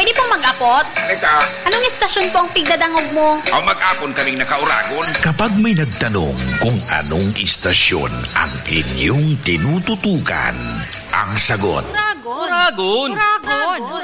Pwede pong mag-apot? Teka, Anong istasyon po ang pigdadangog mo? mag-apon kaming nakauragon. Kapag may nagtanong kung anong istasyon ang inyong tinututukan, ang sagot, Uragon. Uragon. Uragon.